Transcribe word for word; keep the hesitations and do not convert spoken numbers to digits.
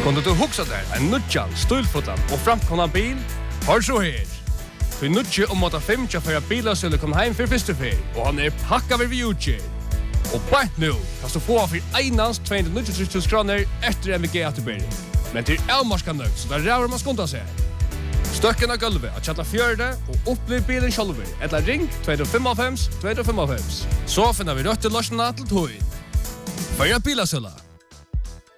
Kunde du huxa där en nutjan, stulfotan och framkomna bil? Har så här. För nutje om åtta fem tja för bilar skulle komma hem för första fel och han är packad vid utge. Och bara nu kan du få för einans tvåhundranittiotre tusen kronor efter M V G återbäring. Men till Elmarskan nöjd så där räver man skonta sig. Stöcken av gulvet att chatta fjörde och upplev bilen själv. Eller ring två fem fem två fem fem. Så finner vi rött till lösningen till tog. För bilasöla.